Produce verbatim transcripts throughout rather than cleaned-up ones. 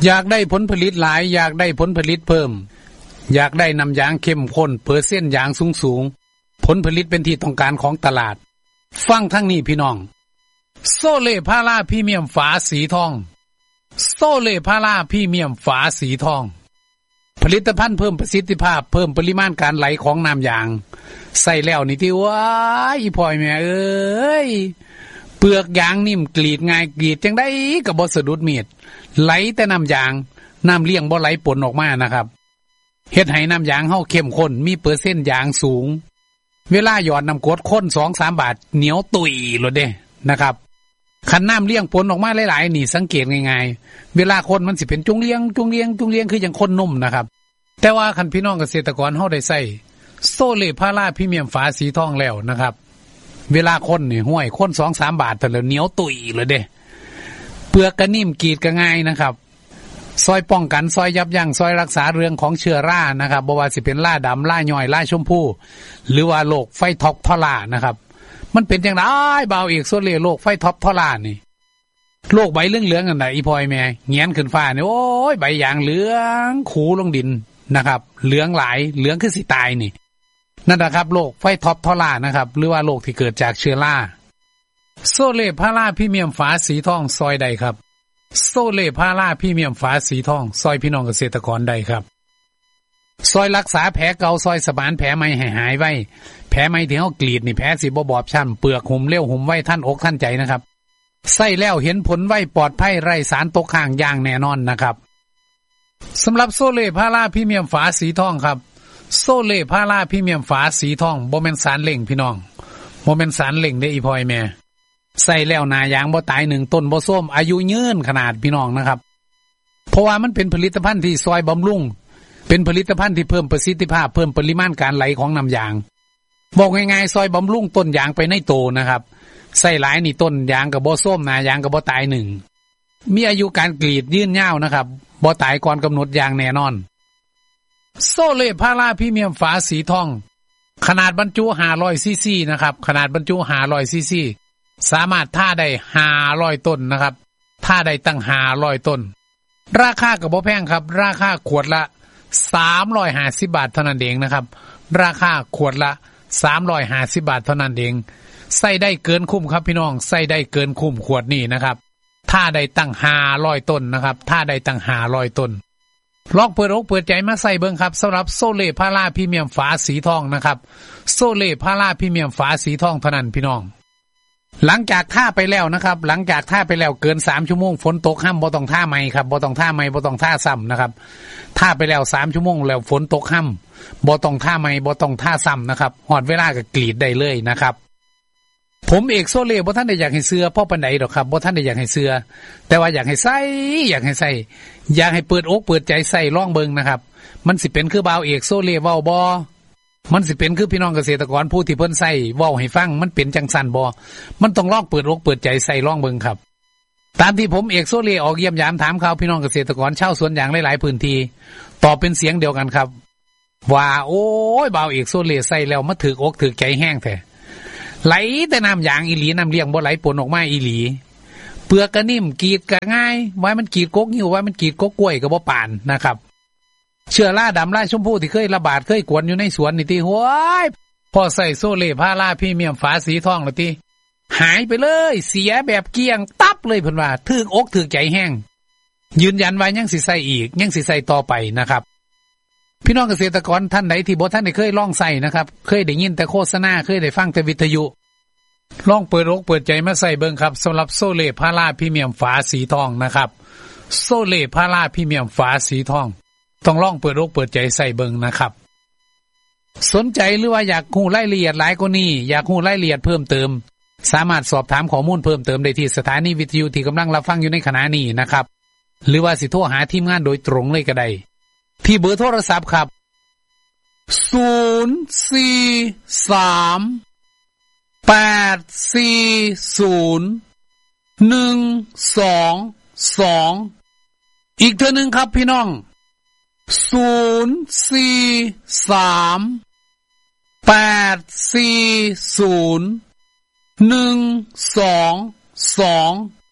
อยากได้ผลผลิตหลายอยากได้ผลผลิตเพิ่มอยากได้น้ำยางเข้มข้นเปอร์เซ็นต์ยางสูงๆผลผลิตเป็นที่ต้องการของตลาดฟังทั้งนี้พี่น้องโซเล่พาราพรีเมียมฝาสีทองโซเล่พาราพรีเมียมฝาสีทองผลิตภัณฑ์เพิ่มประสิทธิภาพเพิ่มปริมาณการไหลของน้ำยางใส่แล้วนี่ที่ว้ายอีพ่อยแม่เอ้ยเปลือกยางนิ่มกรีดง่ายกรีดจังได้ก็บ่สะดุดมีดไหลแต่น้ำยางน้ำเลี้ยงบ่ไหลปนออกมานะครับเฮ็ดให้น้ำยางเฮาเข้มข้นมีเปอร์เซ็นต์ยางสูงเวลาหยอดน้ำกรดข้น สองถึงสาม บาทเหนียวตุยโลดเด้นะครับคันน้ำเลี้ยงปนออกมาหลายๆนี่สังเกตง่ายๆเวลาคนมันสิเป็นจุงเลี้ยงจุงเลี้ยงจุงเลี้ยงคือจังคนนุ่มนะครับแต่ว่าคันพี่น้องเกษตรกรเฮาได้ใช้โซเล่พาราพรีเมียมฝาสีทองแล้วนะครับเวลาคนนี่ห้วยคน สองถึงสาม บาทแต่แล้วเหนียวตุยเลยเด้เปลือกก็นิ่มกรีดก็ง่ายนะครับซอยป้องกันซอยยับยั้งซอยรักษาเรื่องของเชื้อรานะครับบ่ว่าสิเป็นราดำราย่อยราชมพูหรือว่าโรคไฟท็อปทอร่านะครับมันเป็นจังได๋บ่าวเอกโซเล่โรคไฟท็อปทอร่านี่โรคใบเหลืองๆอันน่ะอีพอยแม่เงียนขึ้นฟ้านี่โอ้ยใบยางเหลืองขูลงดินนะครับเหลืองหลายเหลืองคือสิตายนี่นั่นนะครับโรคไฟท็อปทอร่านะครับหรือว่าโรคที่เกิดจากเชื้อราโซเล่พาราพรีเมียมฝาสีทองซอยใดครับโซเล่พาราพรีเมียมฝาสีทองซอยพี่น้องเกษตรกรใดครับซอยรักษาแผลเก่าซอยสมานแผลใหม่ให้หายไว้แผลใหม่ที่เฮากรีดนี่แผลสิบ่บอบช้ำเปลือกหุ่มเร็วหุ่มไว้ท่านอกท่านใจนะครับใส่แล้วเห็นผลไวปลอดภัยไร้สารตกค้างอย่างแน่นอนนะครับสำหรับโซเล่พาราพรีเมียมฝาสีทองครับโซเล่พาราพรีเมียมฝาสีทองบ่แม่นสารเล่งพี่น้องบ่แม่นสารเล่งเด้ออีพอยแม่ใส่แล้วหน้ายางบ่ตายหนึ่งต้นบ่ส้มอายุยืนขนาดพี่น้องนะครับเพราะว่ามันเป็นผลิตภัณฑ์ที่ซอยบำรุงเป็นผลิตภัณฑ์ที่เพิ่มประสิทธิภาพเพิ่มปริมาณการไหลของน้ำยางบอกง่ายๆซอยบำรุงต้นยางไปในโตนะครับใส่หลายนี่ต้นยางก็บ่ส้มหน้ายางก็บ่ตายหนึ่งมีอายุการกรีดยืนยาวนะครับบ่ตายก่อนกำหนดอย่างแน่นอนโซเล่พาราพรีเมียมฝาสีทองขนาดบรรจุห้าร้อยซีซีนะครับขนาดบรรจุห้าร้อยซีซีสามารถท่าได้ห้าร้อยต้นนะครับท่าได้ตั้งห้าร้อยต้นราคาก็บ่แพงครับราคาขวดละสามร้อยห้าสิบบาทเท่านั้นเองนะครับราคาขวดละสามร้อยห้าสิบบาทเท่านั้นเองใส่ได้เกินคุ้มครับพี่น้องใส่ได้เกินคุ้มขวดนี้นะครับท่าได้ตั้งห้าร้อยต้นนะครับท่าได้ตั้งห้าร้อยต้นลองเปิดอกเปิดใจมาใส่เบิ่งครับสำหรับโซเล่พาราพรีเมียมฝาสีทองนะครับโซเล่พาราพรีเมียมฝาสีทองเท่านั้นพี่น้องหลังจากท่าไปแล้วนะครับหลังจากท่าไปแล้วเกินสามชั่วโมงฝนตกห้ามบ่ต้องท่าใหม่ครับบ่ต้องท่าใหม่บ่ต้องท่าซ้ำนะครับท่าไปแล้วสามชั่วโมงแล้วฝนตกห้ามบ่ต้องท่าใหม่บ่ต้องท่าซ้ำนะครับฮอดเวลาก็กรีดได้เลยนะครับผมเอกโซเล่บ่ท่านได้อยากให้เสื้อพ่อปานใดดอกครับบ่ท่านได้อยากให้เสื้อแต่ว่าอยากให้ใส่อยากให้ใส่อยากให้เปิดอกเปิดใจใส่ลองเบิ่งนะครับมันสิเป็นคือบ่าวเอกโซเล่เว้าบ่มันสิเป็นคือพี่น้องเกษตรกรผู้ที่เพิ่นใส่เว้าให้ฟังมันเป็นจังซั่นบ่มันต้องลองเปิดอกเปิดใจใส่ลองเบิ่งครับตามที่ผมเอกโซเล่ออกเยี่ยมยามถามข่าวพี่น้องเกษตรกรชาวสวนยางหลายๆพื้นที่ตอบเป็นเสียงเดียวกันครับว่าโอ้ยบ่าวเอกโซเล่ใส่แล้วมาถึกอกถึกใจแห้งแท้ไหลแต่น้ำยางอีหลีน้ำเลี้ยงบ่ไหลปนออกมาอีหลีเปลือกก็นิ่มกรีดก็ง่ายไว้มันกรีดกกหิวไว้มันกรีดกกกล้วยก็บ่ปานนะครับเชื้อราดำราชมพูที่เคยระบาดเคยกวนอยู่ในสวนนี่ติโว้ยพอใส่โซเล่พาราพรีเมียมฝาสีทองแล้วติหายไปเลยเสียแบบเกลี้ยงตับเลยเพิ่นว่าถึกอกถึกใจแห้งยืนยันว่ายังสิใส่อีกยังสิใส่ต่อไปนะครับพี่น้องเกษตรกรท่านใดที่บ่ท่านได้เคยลองใส่นะครับเคยได้ยินแต่โฆษณาเคยได้ฟังแต่วิทยุลองเปิดอกเปิดใจมาใส่เบิ่งครับสำหรับโซเล่พาราพรีเมียมฝาสีทองนะครับโซเล่พาราพรีเมียมฝาสีทองต้องลองเปิดอกเปิดใจใส่เบิ่งนะครับสนใจหรือว่าอยากรู้รายละเอียดหลายกว่านี้อยากรู้รายละเอียดเพิ่มเติมสามารถสอบถามข้อมูลเพิ่มเติมได้ที่สถานีวิทยุที่กำลังรับฟังอยู่ในขณะนี้นะครับหรือว่าสิโทรหาทีมงานโดยตรงเลยก็ได้ที่เบอร์โทรศัพท์ครับศูนย์ สี่ สาม แปด สี่ ศูนย์ หนึ่ง สอง สองอีกเทื่อนึงครับพี่น้องศูนย์ สี่ สาม แปด สี่ ศูนย์ หนึ่ง สอง สอง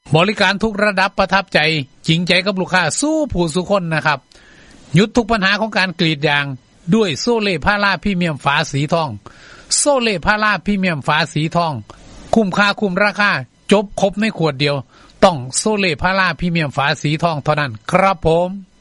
บริการทุกระดับประทับใจจริงใจกับลูกค้าสู้ผู้สุคนนะครับหยุดทุกปัญหาของการกรีดยางด้วยโซเล่พาราพรีเมียมฝาสีทองโซเล่พาราพรีเมียมฝาสีทองคุ้มค่าคุ้มราคาจบครบในขวดเดียวต้องโซเล่พาราพรีเมียมฝาสีทองเท่านั้นครับผม